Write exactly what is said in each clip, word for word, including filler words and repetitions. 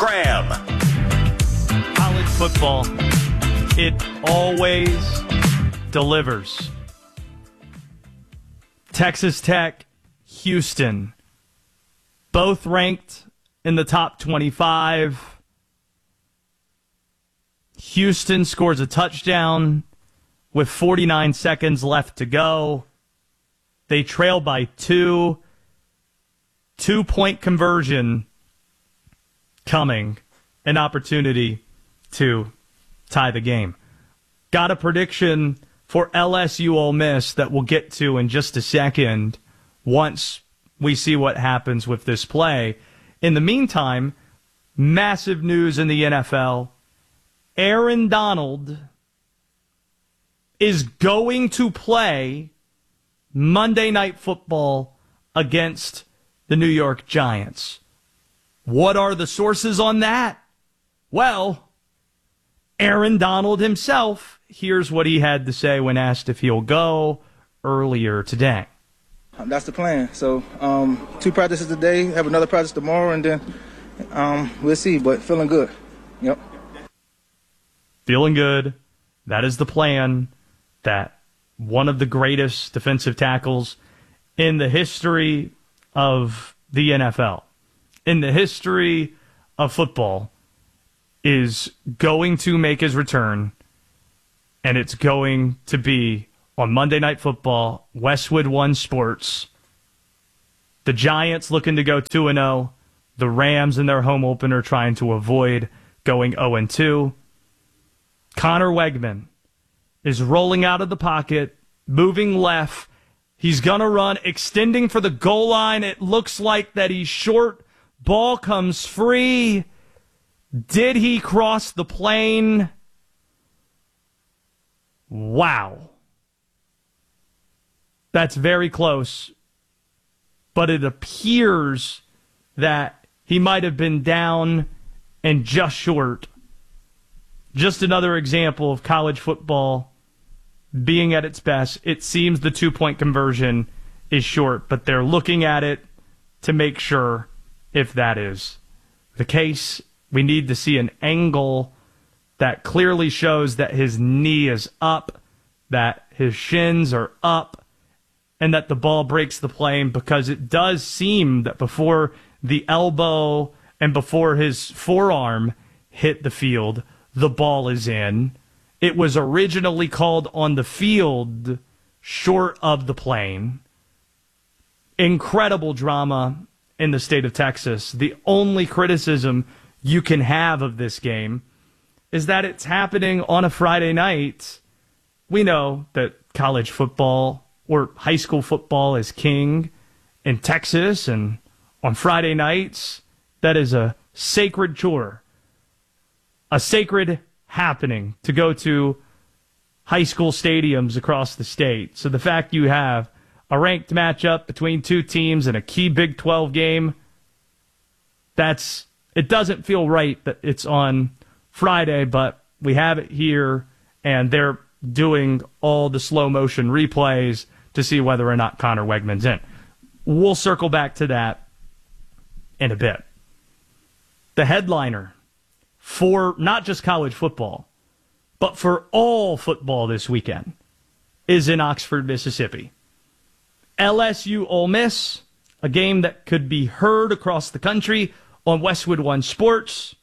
Graham. College football, it always delivers. Texas Tech, Houston, both ranked in the top twenty-five. Houston scores a touchdown with forty-nine seconds left to go. They trail by two. Two-point conversion coming. An opportunity to tie the game. Got a prediction for L S U Ole Miss that we'll get to in just a second once we see what happens with this play. In the meantime, massive news in the N F L. Aaron Donald is going to play Monday Night Football against the New York Giants. What are the sources on that? Well, Aaron Donald himself, here's what he had to say when asked if he'll go earlier today. That's the plan. So um, two practices today, have another practice tomorrow, and then um, we'll see, but feeling good. Yep. Feeling good. That is the plan. That one of the greatest defensive tackles in the history of the N F L, in the history of football, is going to make his return, and it's going to be on Monday Night Football, Westwood One Sports. The Giants looking to go two and oh. The Rams in their home opener trying to avoid going oh and two. Connor Wegman is rolling out of the pocket, moving left. He's going to run, extending for the goal line. It looks like that he's short. Ball comes free. Did he cross the plane? Wow. That's very close. But it appears that he might have been down and just short. Just another example of college football being at its best. It seems the two-point conversion is short, but they're looking at it to make sure if that is the case. We need to see an angle that clearly shows that his knee is up, that his shins are up, and that the ball breaks the plane, because it does seem that before the elbow and before his forearm hit the field, the ball is in. It was originally called on the field, short of the plane. Incredible drama in the state of Texas. The only criticism you can have of this game is that it's happening on a Friday night. We know that college football or high school football is king in Texas, and on Friday nights, that is a sacred chore, a sacred happening to go to high school stadiums across the state. So the fact you have a ranked matchup between two teams in a key Big twelve game, that's it doesn't feel right that it's on Friday, but we have it here, and they're doing all the slow motion replays to see whether or not Connor Wegman's in. We'll circle back to that in a bit. The headliner for not just college football, but for all football this weekend is in Oxford, Mississippi. L S U Ole Miss, a game that could be heard across the country on Westwood One Sports.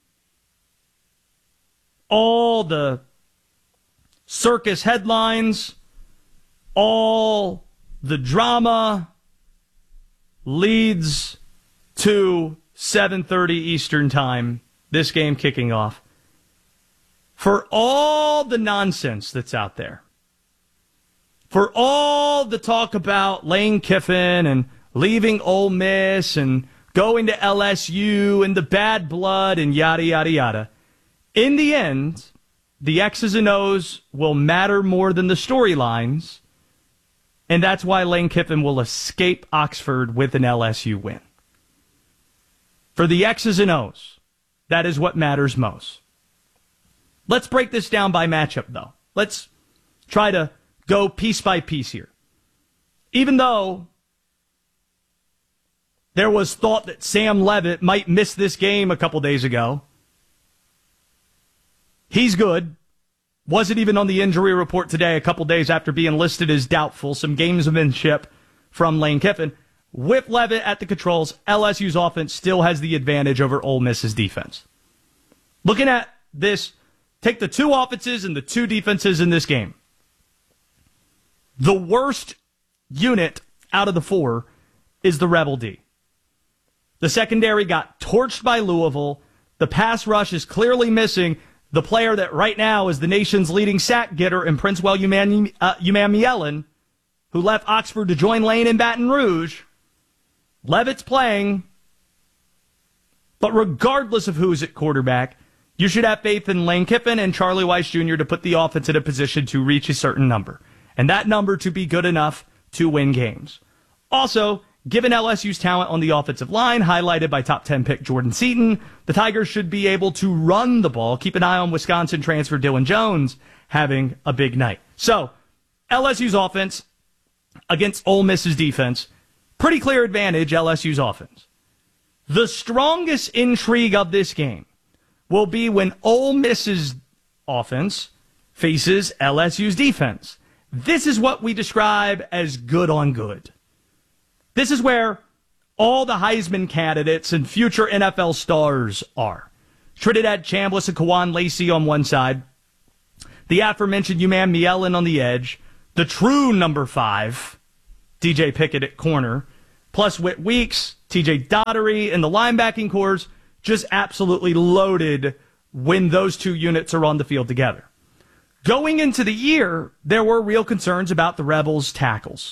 All the circus headlines, all the drama leads to seven thirty Eastern Time, this game kicking off. For all the nonsense that's out there, for all the talk about Lane Kiffin and leaving Ole Miss and going to L S U and the bad blood and yada, yada, yada, in the end, the X's and O's will matter more than the storylines, and that's why Lane Kiffin will escape Oxford with an L S U win. For the X's and O's, that is what matters most. Let's break this down by matchup, though. Let's try to go piece by piece here. Even though There was thought that Sam Levitt might miss this game a couple days ago. He's good. Wasn't even on the injury report today, a couple days after being listed as doubtful. Some gamesmanship from Lane Kiffin. With Levitt at the controls, L S U's offense still has the advantage over Ole Miss's defense. Looking at this, take the two offenses and the two defenses in this game. The worst unit out of the four is the Rebel D. The secondary got torched by Louisville. The pass rush is clearly missing the player that right now is the nation's leading sack getter in Princewell Uman- uh, Umanmielen, who left Oxford to join Lane in Baton Rouge. Levitt's playing, but regardless of who's at quarterback, you should have faith in Lane Kiffin and Charlie Weiss Junior to put the offense in a position to reach a certain number, and that number to be good enough to win games. Also, given L S U's talent on the offensive line, highlighted by top ten pick Jordan Seaton, the Tigers should be able to run the ball. Keep an eye on Wisconsin transfer Dylan Jones having a big night. So, L S U's offense against Ole Miss's defense, pretty clear advantage, L S U's offense. The strongest intrigue of this game will be when Ole Miss's offense faces L S U's defense. This is what we describe as good on good. This is where all the Heisman candidates and future N F L stars are. Trinidad Chambliss and Kawan Lacey on one side, the aforementioned Umanmielen on the edge, the true number five, D J Pickett at corner, plus Whit Weeks, T J Daugherty, and the linebacking corps just absolutely loaded when those two units are on the field together. Going into the year, there were real concerns about the Rebels' tackles.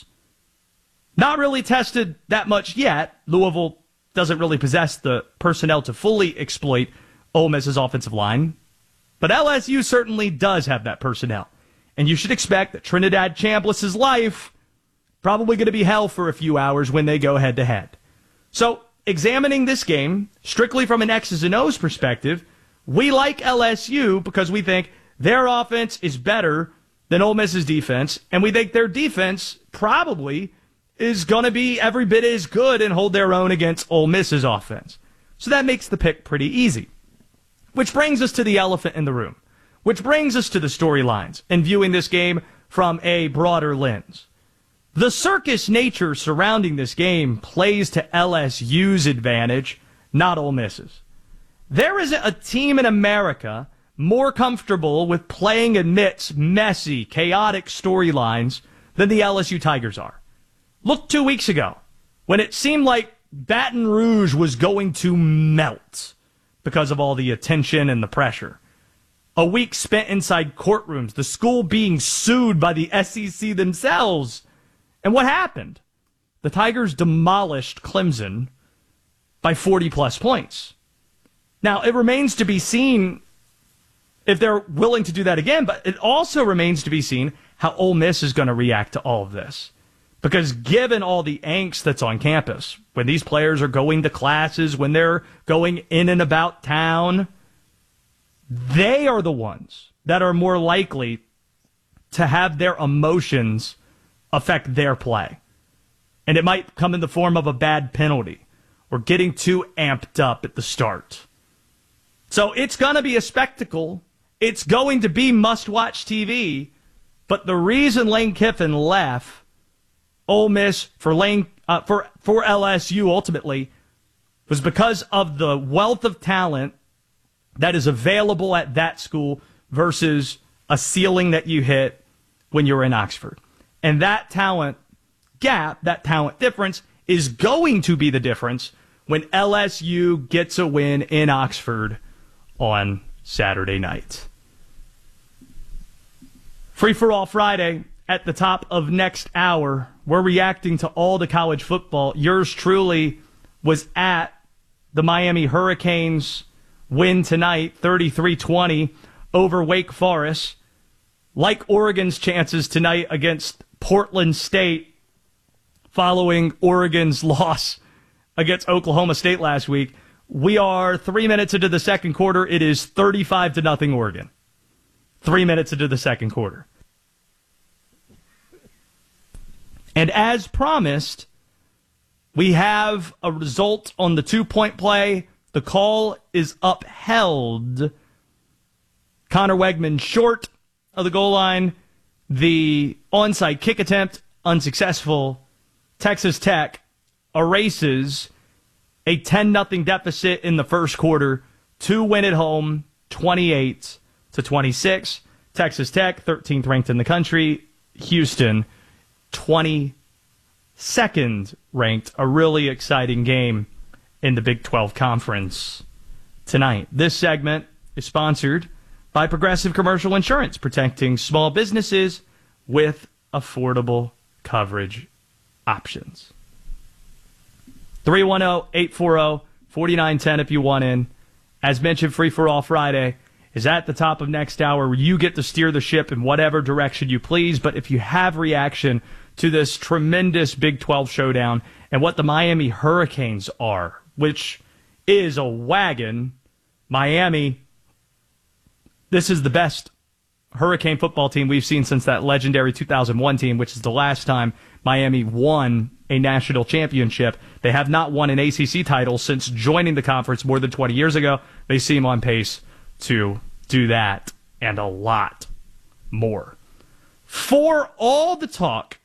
Not really tested that much yet. Louisville doesn't really possess the personnel to fully exploit Ole Miss's offensive line. But L S U certainly does have that personnel. And you should expect that Trinidad Chambliss's life probably going to be hell for a few hours when they go head-to-head. So, examining this game, strictly from an X's and O's perspective, we like L S U because we think their offense is better than Ole Miss's defense, and we think their defense probably is going to be every bit as good and hold their own against Ole Miss's offense. So that makes the pick pretty easy. Which brings us to the elephant in the room. Which brings us to the storylines and viewing this game from a broader lens. The circus nature surrounding this game plays to L S U's advantage, not Ole Miss's. There isn't a team in America more comfortable with playing amidst messy, chaotic storylines than the L S U Tigers are. Look two weeks ago, when it seemed like Baton Rouge was going to melt because of all the attention and the pressure. A week spent inside courtrooms, the school being sued by the S E C themselves. And what happened? The Tigers demolished Clemson by forty plus points. Now, it remains to be seen if they're willing to do that again, but it also remains to be seen how Ole Miss is going to react to all of this. Because given all the angst that's on campus, when these players are going to classes, when they're going in and about town, they are the ones that are more likely to have their emotions affect their play. And it might come in the form of a bad penalty or getting too amped up at the start. So it's going to be a spectacle. It's going to be must-watch T V. But the reason Lane Kiffin left Ole Miss for Lane uh, for for L S U ultimately was because of the wealth of talent that is available at that school versus a ceiling that you hit when you're in Oxford. And that talent gap, that talent difference, is going to be the difference when L S U gets a win in Oxford on Saturday night. Free for All Friday at the top of next hour. We're reacting to all the college football. Yours truly was at the Miami Hurricanes win tonight, thirty-three twenty over Wake Forest. Like Oregon's chances tonight against Portland State following Oregon's loss against Oklahoma State last week, we are three minutes into the second quarter. It is thirty-five to nothing Oregon. Three minutes into the second quarter. And as promised, We have a result on the two-point play. The call is upheld. Connor Wegman short of the goal line. The onside kick attempt, unsuccessful. Texas Tech erases a ten nothing deficit in the first quarter to win at home, twenty-eight to twenty-six. Texas Tech, thirteenth ranked in the country. Houston, twenty-second ranked. A really exciting game in the Big twelve Conference tonight. This segment is sponsored by Progressive Commercial Insurance, protecting small businesses with affordable coverage options. three one zero, eight four zero, four nine one zero if you want in. As mentioned, Free for All Friday is at the top of next hour, where you get to steer the ship in whatever direction you please. But if you have reaction to this tremendous Big twelve showdown and what the Miami Hurricanes are, which is a wagon, Miami, this is the best Hurricane football team we've seen since that legendary two thousand one team, which is the last time Miami won a national championship. They have not won an A C C title since joining the conference more than twenty years ago. They seem on pace to do that and a lot more. For all the talk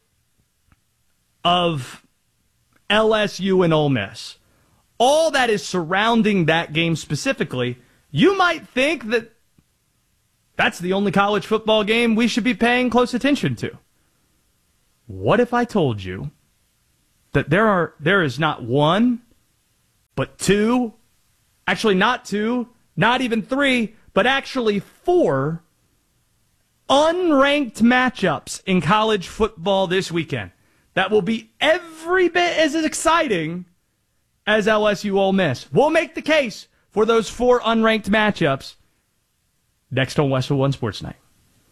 of L S U and Ole Miss, all that is surrounding that game specifically, you might think that that's the only college football game we should be paying close attention to. What if I told you that there are there is not one, but two, actually not two, not even three, but actually four unranked matchups in college football this weekend that will be every bit as exciting as L S U Ole Miss? We'll make the case for those four unranked matchups next on Westwood One Sports Night.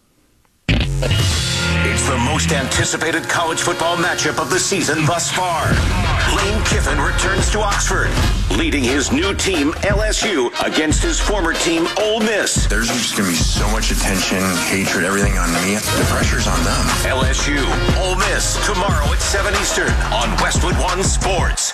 It's the most anticipated college football matchup of the season thus far. Lane Kiffin returns to Oxford, leading his new team, L S U, against his former team, Ole Miss. There's just going to be so much attention, hatred, everything on me. The pressure's on them. L S U, Ole Miss, tomorrow at seven Eastern on Westwood One Sports.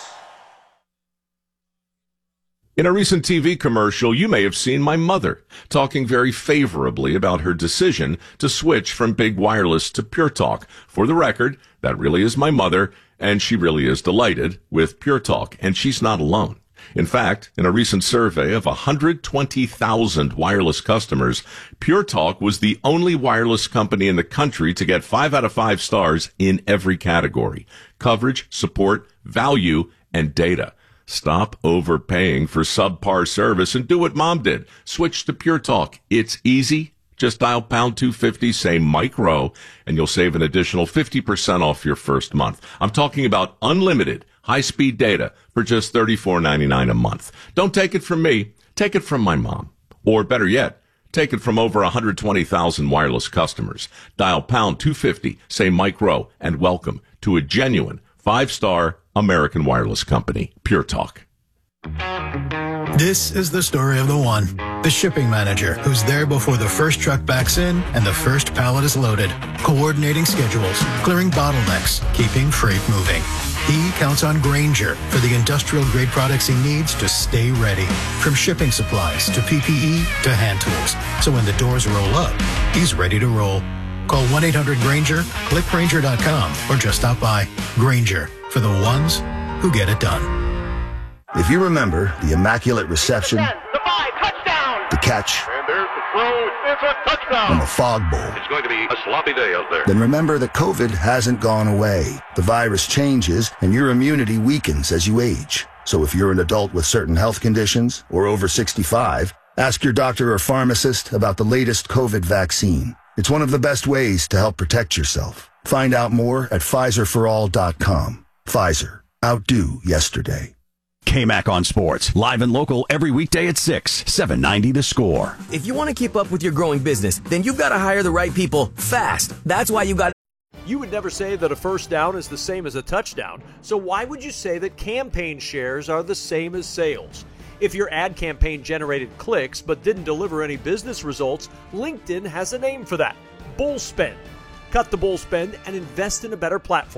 In a recent T V commercial, you may have seen my mother talking very favorably about her decision to switch from big wireless to Pure Talk. For the record, that really is my mother, and she really is delighted with Pure Talk, and she's not alone. In fact, in a recent survey of one hundred twenty thousand wireless customers, Pure Talk was the only wireless company in the country to get five out of five stars in every category: coverage, support, value, and data. Stop overpaying for subpar service and do what Mom did. Switch to Pure Talk. It's easy. Just dial pound two fifty, say Mike Rowe, and you'll save an additional fifty percent off your first month. I'm talking about unlimited high-speed data for just thirty-four ninety-nine a month. Don't take it from me. Take it from my mom. Or better yet, take it from over one hundred twenty thousand wireless customers. Dial pound two fifty, say Mike Rowe, and welcome to a genuine five-star American wireless company, Pure Talk. This is the story of the one, the shipping manager, who's there before the first truck backs in and the first pallet is loaded, coordinating schedules, clearing bottlenecks, keeping freight moving. He counts on Grainger for the industrial-grade products he needs to stay ready, from shipping supplies to P P E to hand tools. So when the doors roll up, he's ready to roll. Call one eight hundred Grainger, click Grainger dot com, or just stop by. Grainger, for the ones who get it done. If you remember the Immaculate Reception, ten, the five, touchdown, the catch, and there's the throw, it's a touchdown, and the Fog Bowl, it's going to be a sloppy day out there. Then remember that COVID hasn't gone away. The virus changes, and your immunity weakens as you age. So if you're an adult with certain health conditions or over sixty-five, ask your doctor or pharmacist about the latest COVID vaccine. It's one of the best ways to help protect yourself. Find out more at Pfizer for all dot com. Pfizer. Outdo yesterday. K-Mac on Sports, live and local every weekday at six, seven ninety The Score. If you want to keep up with your growing business, then you've got to hire the right people fast. That's why you got. You would never say that a first down is the same as a touchdown, so why would you say that campaign shares are the same as sales? If your ad campaign generated clicks but didn't deliver any business results, LinkedIn has a name for that: bull spend. Cut the bull spend and invest in a better platform.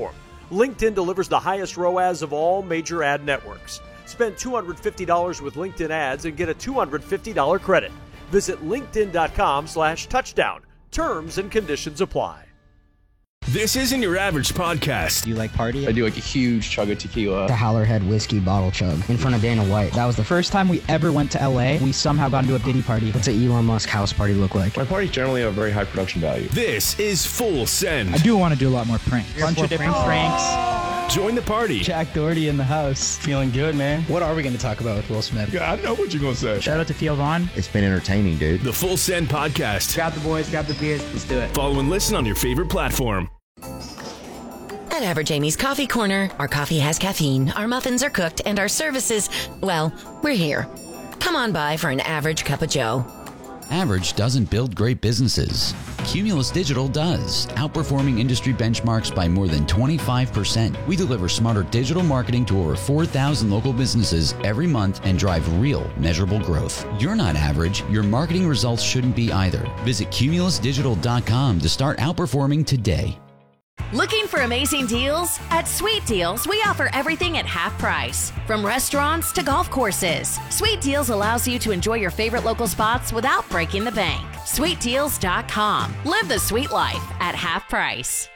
LinkedIn delivers the highest R O A S of all major ad networks. Spend two hundred fifty dollars with LinkedIn ads and get a two hundred fifty dollars credit. Visit linkedin.com slash touchdown. Terms and conditions apply. This isn't your average podcast. Do you like party? I do like a huge chug of tequila. The Howlerhead whiskey bottle chug in front of Dana White. That was the first time we ever went to L A. We somehow got into a Diddy party. What's an Elon Musk house party look like? My parties generally have a very high production value. This is Full Send. I do want to do a lot more pranks. A bunch of different pranks. Join the party. Jack Doherty in the house. Feeling good, man. What are we going to talk about with Will Smith? Yeah, I know what you're going to say. Shout out to Theo Vaughn. It's been entertaining, dude. The Full Send Podcast. Grab the boys, grab the beers. Let's do it. Follow and listen on your favorite platform. At Average Amy's Coffee Corner, our coffee has caffeine, our muffins are cooked, and our services, well, we're here. Come on by for an average cup of joe. Average doesn't build great businesses. Cumulus Digital does, outperforming industry benchmarks by more than twenty-five percent. We deliver smarter digital marketing to over four thousand local businesses every month and drive real, measurable growth. You're not average. Your marketing results shouldn't be either. Visit cumulus digital dot com to start outperforming today. Looking for amazing deals? At Sweet Deals, we offer everything at half price. From restaurants to golf courses, Sweet Deals allows you to enjoy your favorite local spots without breaking the bank. sweet deals dot com. Live the sweet life at half price.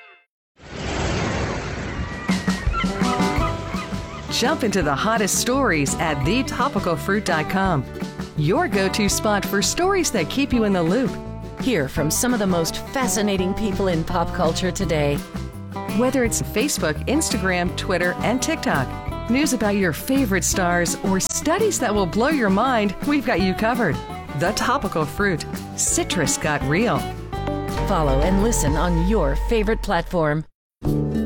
Jump into the hottest stories at the topical fruit dot com. Your go-to spot for stories that keep you in the loop. Hear from some of the most fascinating people in pop culture today. Whether it's Facebook, Instagram, Twitter, and TikTok, news about your favorite stars, or studies that will blow your mind, we've got you covered. The Topical Fruit. Citrus got real. Follow and listen on your favorite platform.